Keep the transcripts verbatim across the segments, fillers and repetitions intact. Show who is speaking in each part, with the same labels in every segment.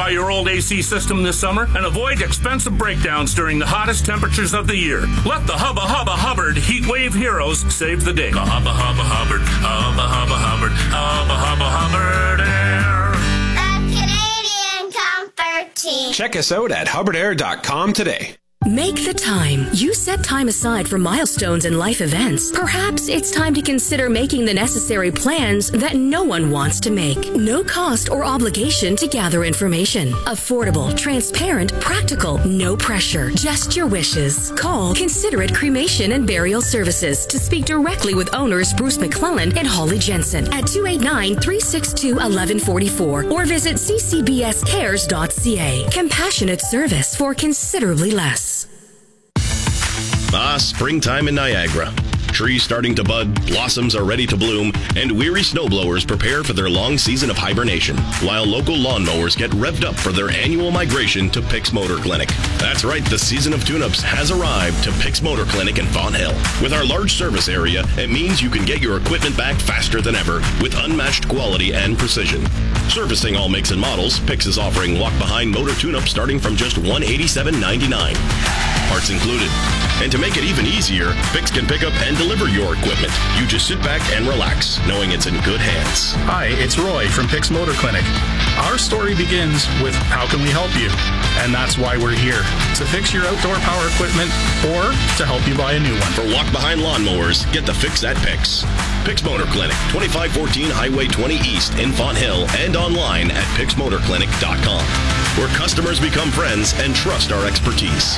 Speaker 1: by your old A C system this summer and avoid expensive breakdowns during the hottest temperatures of the year. Let the Hubba Hubba Hubbard Heat Wave Heroes save the day. The Hubba Hubba Hubbard, Hubba Hubba Hubbard, Hubba Hubba Hubbard Air.
Speaker 2: The Canadian Comfort Team.
Speaker 3: Check us out at hubbard air dot com today.
Speaker 4: Make the time. You set time aside for milestones and life events. Perhaps it's time to consider making the necessary plans that no one wants to make. No cost or obligation to gather information. Affordable, transparent, practical, no pressure. Just your wishes. Call Considerate Cremation and Burial Services to speak directly with owners Bruce McClellan and Holly Jensen at two eight nine, three six two, one one four four or visit c c b s cares dot c a. Compassionate service for considerably less.
Speaker 5: Ah, springtime in Niagara. Trees starting to bud, blossoms are ready to bloom, and weary snowblowers prepare for their long season of hibernation, while local lawnmowers get revved up for their annual migration to Pix Motor Clinic. That's right, the season of tune-ups has arrived to Pix Motor Clinic in Fonthill. With our large service area, it means you can get your equipment back faster than ever with unmatched quality and precision. Servicing all makes and models, Pix is offering walk-behind motor tune-up starting from just one hundred eighty-seven ninety-nine. Parts included. And to make it even easier, Pix can pick up and deliver your equipment. You just sit back and relax, knowing it's in good hands.
Speaker 6: Hi, it's Roy from Pix Motor Clinic. Our story begins with how can we help you? And that's why we're here, to fix your outdoor power equipment or to help you buy a new one.
Speaker 5: For walk-behind lawnmowers, get the fix at Pix. Pix Motor Clinic, twenty-five fourteen Highway twenty East in Fonthill, and online at pix motor clinic dot com, where customers become friends and trust our expertise.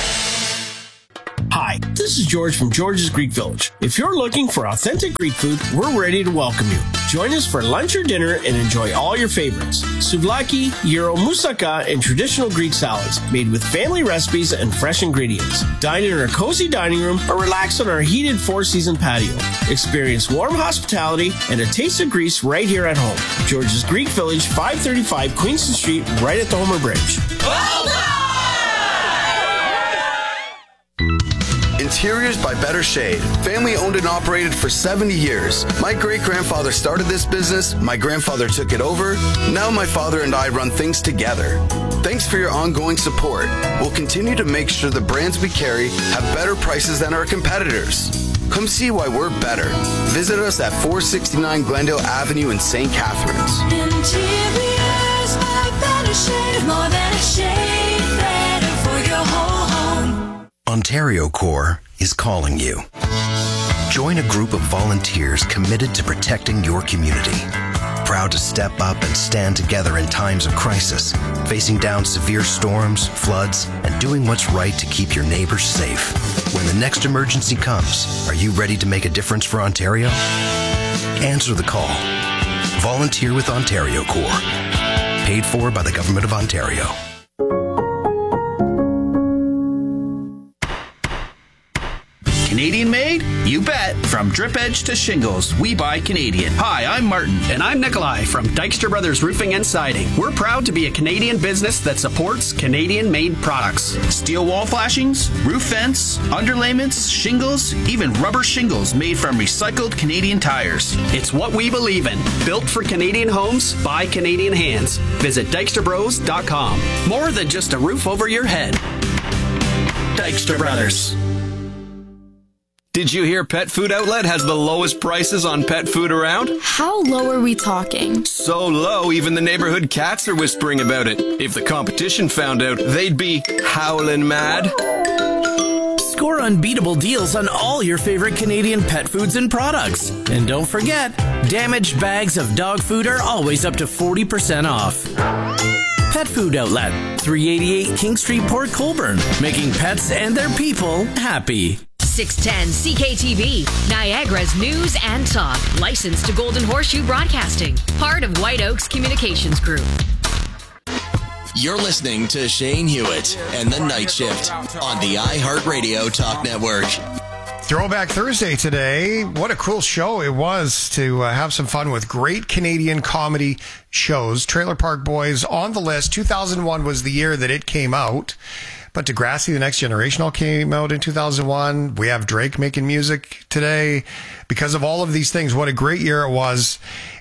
Speaker 7: Hi, this is George from George's Greek Village. If you're looking for authentic Greek food, we're ready to welcome you. Join us for lunch or dinner and enjoy all your favorites. Souvlaki, gyro, moussaka, and traditional Greek salads made with family recipes and fresh ingredients. Dine in our cozy dining room or relax on our heated four-season patio. Experience warm hospitality and a taste of Greece right here at home. George's Greek Village, five thirty-five Queenston Street, right at the Homer Bridge.
Speaker 8: Well done! Interiors by Better Shade. Family owned and operated for seventy years. My great-grandfather started this business, my grandfather took it over, now my father and I run things together. Thanks for your ongoing support. We'll continue to make sure the brands we carry have better prices than our competitors. Come see why we're better. Visit us at four sixty-nine Glendale Avenue in Saint Catharines.
Speaker 9: Interiors by Better Shade. More than a shade, better for your whole home.
Speaker 10: Ontario Corps is calling you. Join a group of volunteers committed to protecting your community. Proud to step up and stand together in times of crisis, facing down severe storms, floods, and doing what's right to keep your neighbors safe. When the next emergency comes, are you ready to make a difference for Ontario? Answer the call. Volunteer with Ontario Corps. Paid for by the Government of Ontario.
Speaker 11: Canadian made? You bet. From drip edge to shingles, we buy Canadian. Hi, I'm Martin.
Speaker 12: And I'm Nikolai from Dykstra Brothers Roofing and Siding. We're proud to be a Canadian business that supports Canadian-made products.
Speaker 11: Steel wall flashings, roof vents, underlayments, shingles, even rubber shingles made from recycled Canadian tires.
Speaker 12: It's what we believe in. Built for Canadian homes by Canadian hands. Visit dykstra bros dot com. More than just a roof over your head. Dykstra Brothers.
Speaker 13: Did you hear Pet Food Outlet has the lowest prices on pet food around?
Speaker 14: How low are we talking?
Speaker 13: So low, even the neighborhood cats are whispering about it. If the competition found out, they'd be howling mad.
Speaker 15: Score unbeatable deals on all your favorite Canadian pet foods and products. And don't forget, damaged bags of dog food are always up to forty percent off. Pet Food Outlet, three eighty-eight King Street, Port Colborne, making pets and their people happy.
Speaker 16: six ten C K T V, Niagara's news and talk. Licensed to Golden Horseshoe Broadcasting. Part of White Oaks Communications Group.
Speaker 17: You're listening to Shane Hewitt and The Night Shift on the iHeartRadio Talk Network.
Speaker 18: Throwback Thursday today. What a cool show it was to uh, have some fun with great Canadian comedy shows. Trailer Park Boys on the list. two thousand one was the year that it came out. But Degrassi, The Next Generation all came out in two thousand one. We have Drake making music today. Because of all of these things, what a great year it was.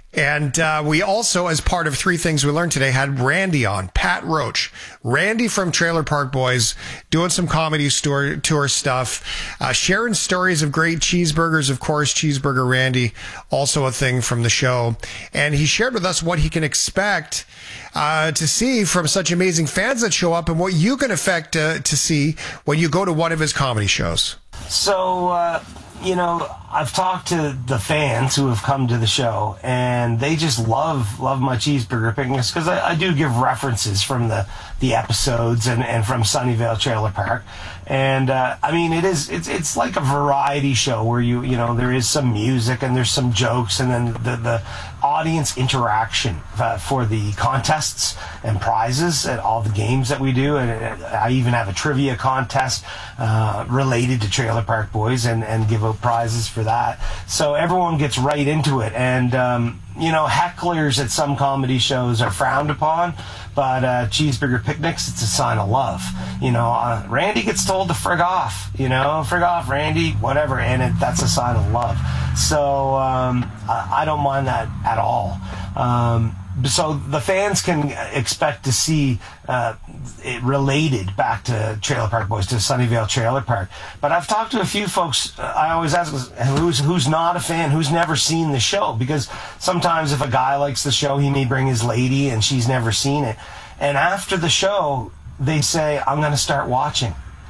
Speaker 18: And uh, we also, as part of three things we learned today, had Randy on, Pat Roach. Randy from Trailer Park Boys, doing some comedy store, tour stuff, uh, sharing stories of great cheeseburgers, of course, Cheeseburger Randy, also a thing from the show. And he shared with us what he can expect uh, to see from such amazing fans that show up and what you can expect uh, to see when you go to one of his comedy shows.
Speaker 19: So, uh, you know, I've talked to the fans who have come to the show, and they just love love my cheeseburger picnics because I, I do give references from the, the episodes and, and from Sunnyvale Trailer Park. And, uh, I mean, it is, it's, it's like a variety show where you, you know, there is some music and there's some jokes and then the, the audience interaction uh, for the contests and prizes and all the games that we do. And I even have a trivia contest uh, related to Trailer Park Boys and, and give out prizes for that. So everyone gets right into it. And, um, you know, hecklers at some comedy shows are frowned upon, but uh, cheeseburger picnics, it's a sign of love. You know, uh, Randy gets told to frig off, you know, frig off, Randy, whatever, and it, that's a sign of love. So um, I, I don't mind that at all. Um, so the fans can expect to see uh, it related back to Trailer Park Boys, to Sunnyvale Trailer Park. But I've talked to a few folks. Uh, I always ask who's who's not a fan, who's never seen the show, because sometimes if a guy likes the show, he may bring his lady and she's never seen it. And after the show, they say, "I'm going to start watching."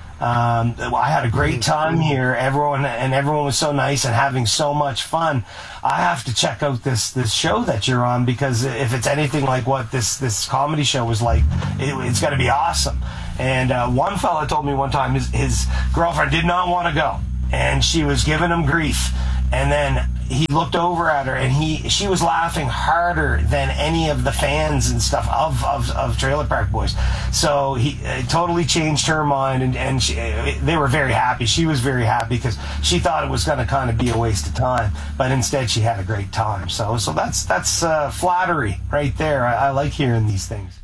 Speaker 19: Um, I had a great time here. Everyone and everyone was so nice and having so much fun. I have to check out this this show that you're on, because if it's anything like what this this comedy show was like, it, it's going to be awesome. And uh, one fella told me one time his his girlfriend did not want to go, and she was giving him grief. And then he looked over at her, and he she was laughing harder than any of the fans and stuff of of, of Trailer Park Boys. So he uh, totally changed her mind, and and she, they were very happy. She was very happy because she thought it was going to kind of be a waste of time, but instead she had a great time. So so that's that's uh, flattery right there. I, I like hearing these things.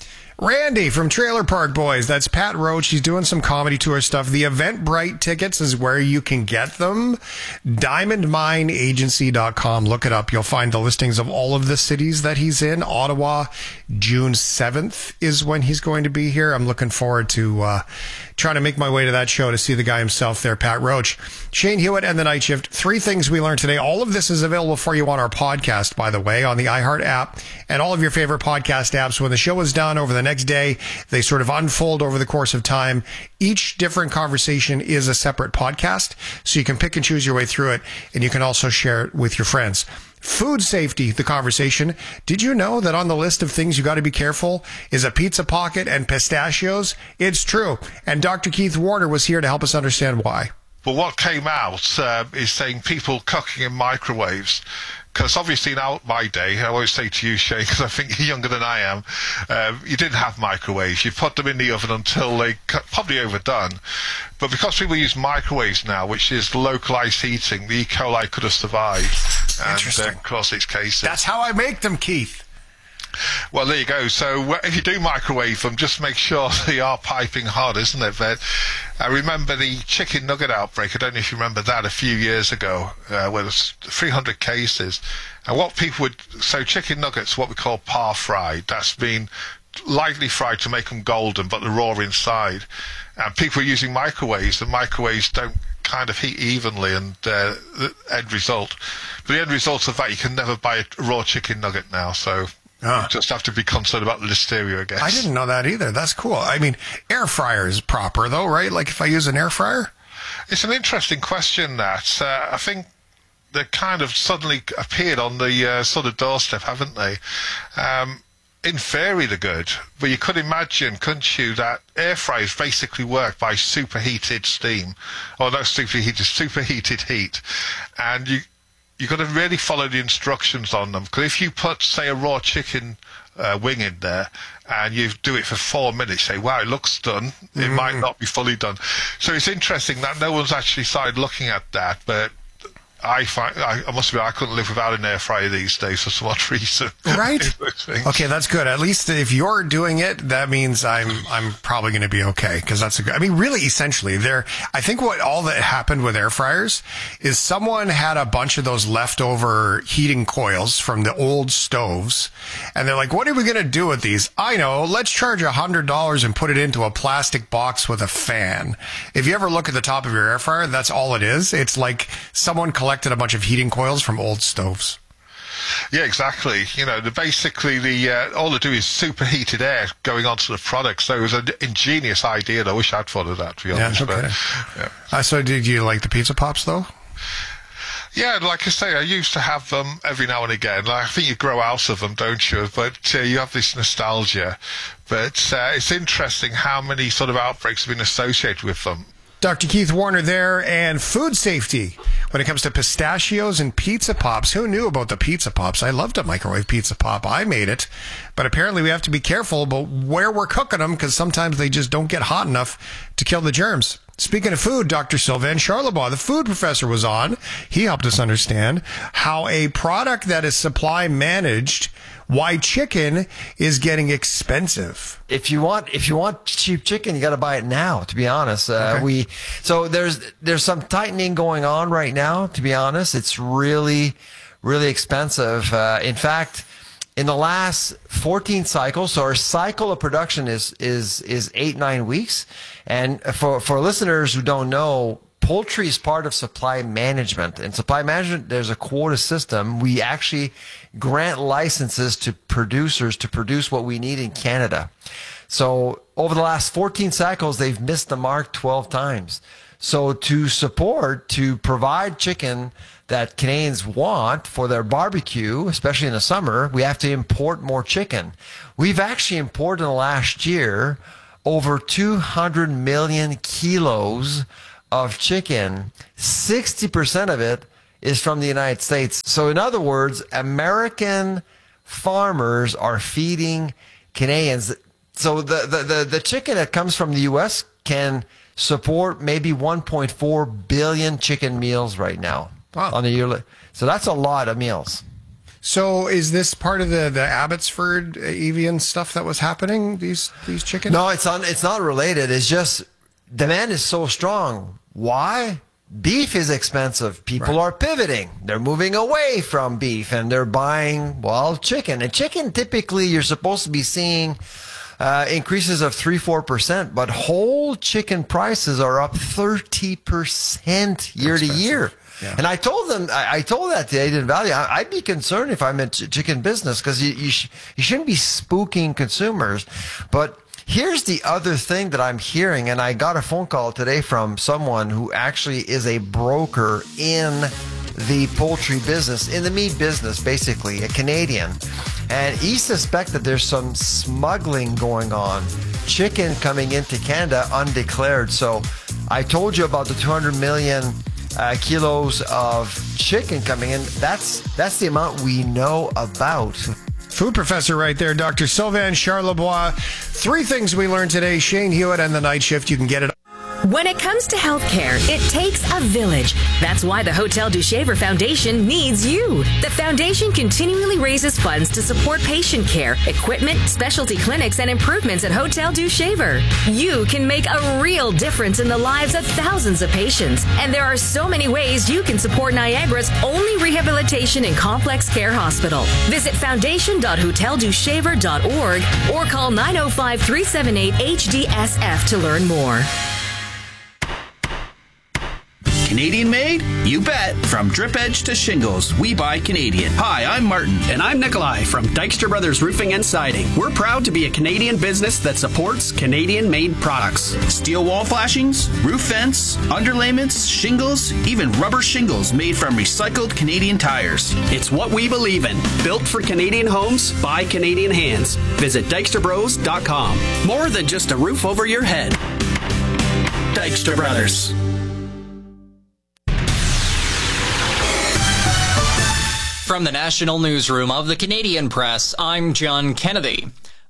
Speaker 18: Randy from Trailer Park Boys. That's Pat Roach. He's doing some comedy tour stuff. The Eventbrite tickets is where you can get them. diamond mine agency dot com. Look it up. You'll find the listings of all of the cities that he's in. Ottawa, June seventh is when he's going to be here. I'm looking forward to uh, trying to make my way to that show to see the guy himself there, Pat Roach. Shane Hewitt and the Night Shift. Three things we learned today. All of this is available for you on our podcast, by the way, on the iHeart app and all of your favorite podcast apps. When the show is done over the next day, they sort of unfold over the course of time. Each different conversation is a separate podcast, so you can pick and choose your way through it, and you can also share it with your friends. Food safety, the conversation. Did you know that on the list of things you got to be careful is a pizza pocket and pistachios? It's true. And Doctor Keith Warner was here to help us understand why.
Speaker 20: Well, what came out uh, is saying people cooking in microwaves. Because obviously now, my day, I always say to you, Shane, because I think you're younger than I am, uh, you didn't have microwaves. You put them in the oven until they got probably overdone. But because people use microwaves now, which is localized heating, the E. coli could have survived.
Speaker 18: Interesting.
Speaker 20: And uh, across its cases.
Speaker 18: That's how I make them, Keith.
Speaker 20: Well, there you go. So uh, if you do microwave them, just make sure they are piping hot, isn't it, Vet? I remember the chicken nugget outbreak. I don't know if you remember that a few years ago, uh, where there's three hundred cases. And what people would... So chicken nuggets, what we call par fried. That's been lightly fried to make them golden, but they're raw inside. And people are using microwaves. And microwaves don't kind of heat evenly, and uh, the end result. But the end result of that, you can never buy a raw chicken nugget now, so... Ah. You just have to be concerned about the listeria, I guess.
Speaker 18: I didn't know that either. That's cool. I mean, air fryer is proper, though, right? Like if I use an air fryer?
Speaker 20: It's an interesting question, that. Uh, I think they kind of suddenly appeared on the uh, sort of doorstep, haven't they? Um, in theory, they're good. But you could imagine, couldn't you, that air fryers basically work by superheated steam. Or not superheated, superheated heat. And you... You've got to really follow the instructions on them. Because if you put, say, a raw chicken uh, wing in there and you do it for four minutes, say, wow, it looks done. It mm. might not be fully done. So it's interesting that no one's actually started looking at that. But I find I, I must admit I couldn't live without an air fryer these days for some odd reason.
Speaker 18: Right? Okay, that's good. At least if you're doing it, that means I'm I'm probably going to be okay, because that's a good. I mean, really, essentially, there. I think what all that happened with air fryers is someone had a bunch of those leftover heating coils from the old stoves, and they're like, "What are we going to do with these?" I know. Let's charge a hundred dollars and put it into a plastic box with a fan. If you ever look at the top of your air fryer, that's all it is. It's like someone collected a bunch of heating coils from old stoves.
Speaker 20: Yeah, exactly. You know, the, basically the uh, all they do is superheated air going onto the product. So it was an ingenious idea, and I wish I'd thought of that, to be honest.
Speaker 18: Yeah, okay.
Speaker 20: But, yeah.
Speaker 18: Uh, so did you like the Pizza Pops, though?
Speaker 20: Yeah, like I say, I used to have them every now and again. Like, I think you grow out of them, don't you? But uh, you have this nostalgia. But uh, it's interesting how many sort of outbreaks have been associated with them.
Speaker 18: Doctor Keith Warner there, and food safety when it comes to pistachios and Pizza Pops. Who knew about the Pizza Pops? I loved a microwave Pizza Pop. I made it. But apparently we have to be careful about where we're cooking them, because sometimes they just don't get hot enough to kill the germs. Speaking of food, Doctor Sylvain Charlebois, the food professor, was on. He helped us understand how a product that is supply managed, why chicken is getting expensive.
Speaker 21: If you want, if you want cheap chicken, you got to buy it now. To be honest, uh,
Speaker 18: Okay.
Speaker 21: we so there's there's some tightening going on right now. To be honest, it's really, really expensive. Uh, in fact, in the last fourteen cycles, so our cycle of production is is is eight nine weeks. And for for listeners who don't know, poultry is part of supply management. In supply management, there's a quota system. We actually grant licenses to producers to produce what we need in Canada. So over the last fourteen cycles, they've missed the mark twelve times. So to support, to provide chicken that Canadians want for their barbecue, especially in the summer, we have to import more chicken. We've actually imported in the last year over two hundred million kilos of chicken. sixty percent of it is from the United States. So in other words, American farmers are feeding Canadians. So the, the, the, the chicken that comes from the U S can support maybe one point four billion chicken meals right now on a yearly. So that's a lot of meals.
Speaker 18: So is this part of the, the Abbotsford Evian stuff that was happening, these these chickens?
Speaker 21: No, it's not, it's not related. It's just demand is so strong. Why? Beef is expensive. People
Speaker 18: Right.
Speaker 21: are pivoting. They're moving away from beef and they're buying, well, chicken. And chicken, typically, you're supposed to be seeing uh, increases of three to four percent, but whole chicken prices are up thirty percent year to year.
Speaker 18: Yeah.
Speaker 21: And I told them, I, I told that to Aiden Valley, I, I'd be concerned if I'm in ch- chicken business, because you you, sh- you shouldn't be spooking consumers. But here's the other thing that I'm hearing, and I got a phone call today from someone who actually is a broker in the poultry business, in the meat business, basically, a Canadian. And he suspects that there's some smuggling going on, chicken coming into Canada undeclared. So I told you about the two hundred million Uh, kilos of chicken coming in. That's that's the amount we know about.
Speaker 18: Food professor right there, Doctor Sylvain Charlebois. Three things we learned today. Shane Hewitt and the Night Shift. You can get it.
Speaker 4: When it comes to healthcare, it takes a village. That's why the Hotel du Shaver Foundation needs you. The foundation continually raises funds to support patient care, equipment, specialty clinics, and improvements at Hotel du Shaver. You can make a real difference in the lives of thousands of patients. And there are so many ways you can support Niagara's only rehabilitation and complex care hospital. Visit foundation dot hotel du shaver dot org or call nine oh five, three seven eight, H D S F to learn more.
Speaker 11: Canadian made? You bet. From drip edge to shingles, we buy Canadian. Hi, I'm Martin.
Speaker 12: And I'm Nikolai from Dykstra Brothers Roofing and Siding. We're proud to be a Canadian business that supports Canadian-made products.
Speaker 11: Steel wall flashings, roof vents, underlayments, shingles, even rubber shingles made from recycled Canadian tires.
Speaker 12: It's what we believe in. Built for Canadian homes by Canadian hands. Visit dykstra bros dot com. More than just a roof over your head. Dykstra Brothers.
Speaker 22: From the National Newsroom of the Canadian Press, I'm John Kennedy.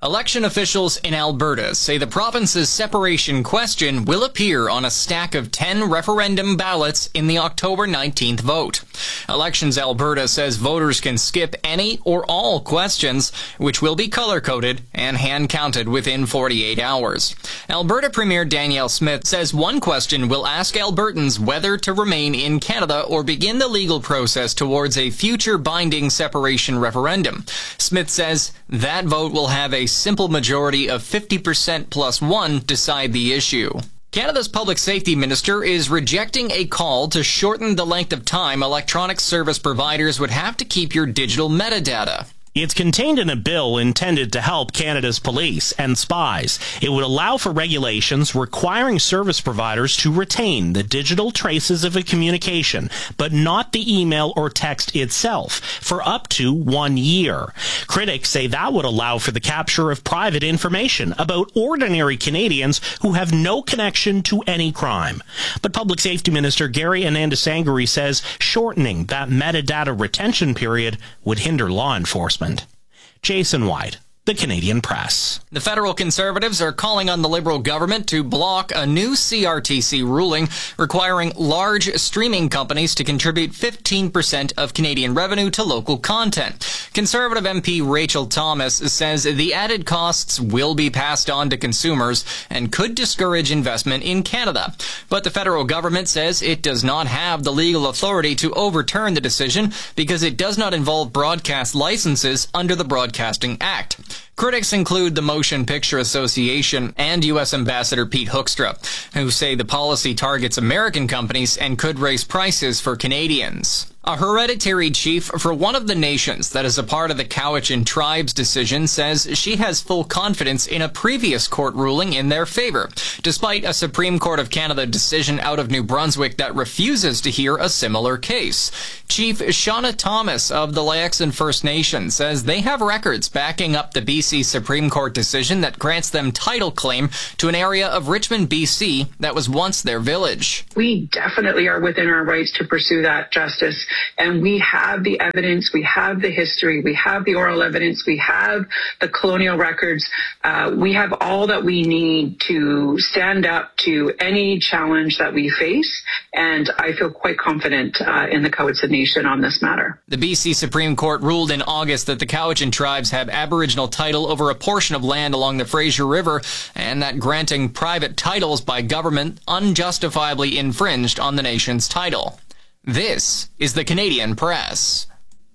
Speaker 1: Election officials in Alberta say the province's separation question will appear on a stack of ten referendum ballots in the October nineteenth vote. Elections Alberta says voters can skip any or all questions, which will be color-coded and hand-counted within forty-eight hours. Alberta Premier Danielle Smith says one question will ask Albertans whether to remain in Canada or begin the legal process towards a future binding separation referendum. Smith says that vote will have a simple majority of fifty percent plus one decide the issue. Canada's Public Safety Minister is rejecting a call to shorten the length of time electronic service providers would have to keep your digital metadata.
Speaker 22: It's contained in a bill intended to help Canada's police and spies. It would allow for regulations requiring service providers to retain the digital traces of a communication, but not the email or text itself, for up to one year. Critics say that would allow for the capture of private information about ordinary Canadians who have no connection to any crime. But Public Safety Minister Gary Anandasangari says shortening that metadata retention period would hinder law enforcement. Jason White, The Canadian Press.
Speaker 1: The federal Conservatives are calling on the Liberal government to block a new C R T C ruling requiring large streaming companies to contribute fifteen percent of Canadian revenue to local content. Conservative M P Rachel Thomas says the added costs will be passed on to consumers and could discourage investment in Canada. But the federal government says it does not have the legal authority to overturn the decision because it does not involve broadcast licenses under the Broadcasting Act. Critics include the Motion Picture Association and U S Ambassador Pete Hoekstra, who say the policy targets American companies and could raise prices for Canadians. A hereditary chief for one of the nations that is a part of the Cowichan tribe's decision says she has full confidence in a previous court ruling in their favor, despite a Supreme Court of Canada decision out of New Brunswick that refuses to hear a similar case. Chief Shauna Thomas of the Laexon First Nation says they have records backing up the B C Supreme Court decision that grants them title claim to an area of Richmond, B C that was once their village.
Speaker 23: We definitely are within our rights to pursue that justice. And we have the evidence, we have the history, we have the oral evidence, we have the colonial records. Uh, we have all that we need to stand up to any challenge that we face. And I feel quite confident uh, in the Cowichan Nation on this matter.
Speaker 1: The B C Supreme Court ruled in August that the Cowichan tribes have Aboriginal title over a portion of land along the Fraser River, and that granting private titles by government unjustifiably infringed on the nation's title. This is the Canadian Press.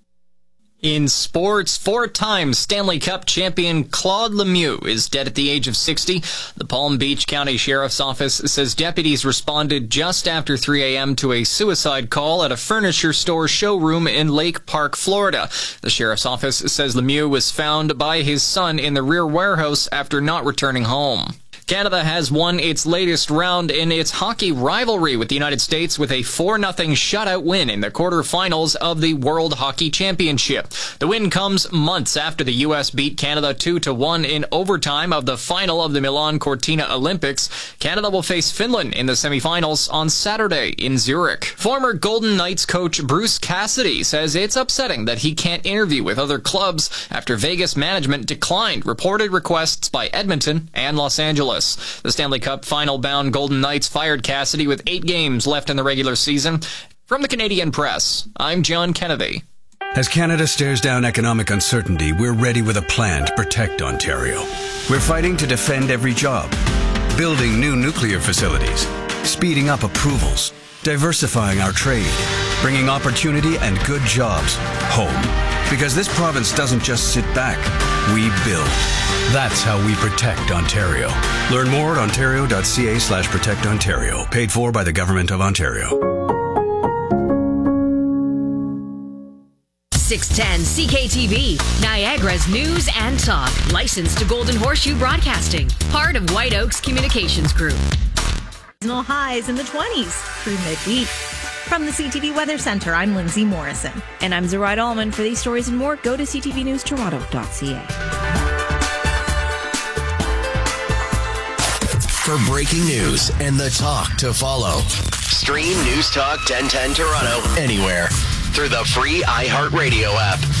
Speaker 1: In sports, four-time Stanley Cup champion Claude Lemieux is dead at the age of sixty. The Palm Beach County Sheriff's Office says deputies responded just after three a.m. to a suicide call at a furniture store showroom in Lake Park, Florida. The Sheriff's Office says Lemieux was found by his son in the rear warehouse after not returning home. Canada has won its latest round in its hockey rivalry with the United States with a four nothing shutout win in the quarterfinals of the World Hockey Championship. The win comes months after the U S beat Canada two to one in overtime of the final of the Milan Cortina Olympics. Canada will face Finland in the semifinals on Saturday in Zurich. Former Golden Knights coach Bruce Cassidy says it's upsetting that he can't interview with other clubs after Vegas management declined reported requests by Edmonton and Los Angeles. The Stanley Cup final-bound Golden Knights fired Cassidy with eight games left in the regular season. From the Canadian Press, I'm John Kennedy.
Speaker 24: As Canada stares down economic uncertainty, we're ready with a plan to protect Ontario. We're fighting to defend every job, building new nuclear facilities, speeding up approvals, diversifying our trade, bringing opportunity and good jobs home. Because this province doesn't just sit back, we build. That's how we protect Ontario. Learn more at ontario.ca slash protect Ontario. Paid for by the Government of Ontario.
Speaker 16: six ten C K T V, Niagara's news and talk. Licensed to Golden Horseshoe Broadcasting. Part of White Oaks Communications Group.
Speaker 25: Seasonal highs in the twenties through midweek. From the C T V Weather Center, I'm Lindsay Morrison.
Speaker 14: And I'm Zeroid Allman. For these stories and more, go to c t v news toronto dot c a.
Speaker 17: For breaking news and the talk to follow, stream News Talk ten ten Toronto anywhere through the free iHeartRadio app.